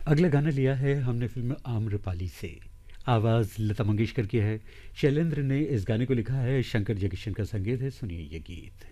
अगला गाना लिया है हमने फ़िल्म आम्रपाली से। आवाज़ लता मंगेशकर की है। शैलेंद्र ने इस गाने को लिखा है, शंकर जयकिशन का संगीत है। सुनिए ये गीत।